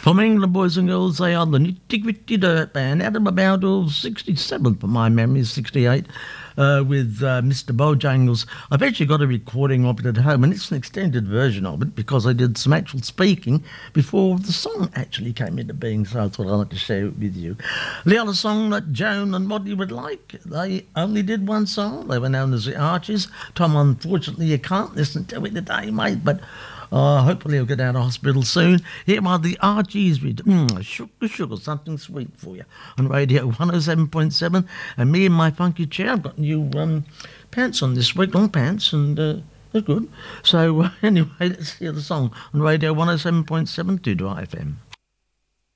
From England, boys and girls, they are the Nitty Gritty Dirt Band, out of about 67, but my memory is 68, with Mr. Bojangles. I've actually got a recording of it at home, and it's an extended version of it because I did some actual speaking before the song actually came into being, so I thought I'd like to share it with you. The other song that Joan and Moddy would like, they only did one song. They were known as the Archies. Tom, unfortunately, you can't listen to it today, mate, but hopefully he'll get out of hospital soon. Here are the Archies with Sugar Sugar, something sweet for you on Radio 107.7. And me in my funky chair, I've got new pants on this week, long pants, and they're good. So anyway, let's hear the song on Radio 107.7 Doo FM.